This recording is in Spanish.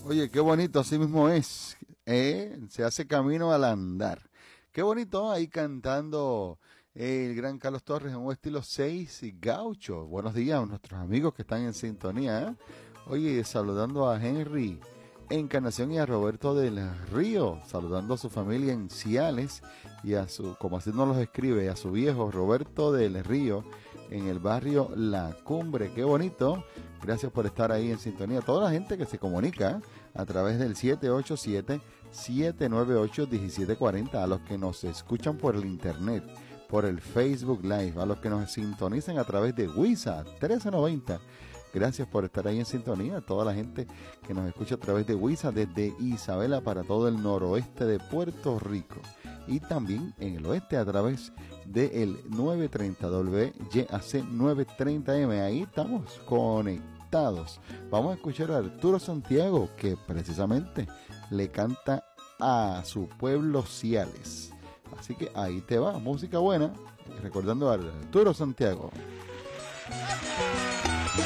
Oye, qué bonito, así mismo es. Se hace camino al andar. Qué bonito ahí cantando el gran Carlos Torres en un estilo 6 y gaucho. Buenos días a nuestros amigos que están en sintonía. Oye, saludando a Henry Encarnación y a Roberto del Río, saludando a su familia en Ciales y a su, como así nos los escribe, a su viejo Roberto del Río en el barrio La Cumbre. Qué bonito. Gracias por estar ahí en sintonía. Toda la gente que se comunica a través del 787-798-1740, a los que nos escuchan por el internet, por el Facebook Live, a los que nos sintonizan a través de WISA 1390. Gracias por estar ahí en sintonía. Toda la gente que nos escucha a través de WISA desde Isabela para todo el noroeste de Puerto Rico. Y también en el oeste a través del 930 WYAC 930M. Ahí estamos conectados. Vamos a escuchar a Arturo Santiago, que precisamente le canta a su pueblo Ciales. Así que ahí te va, música buena, recordando a Arturo Santiago.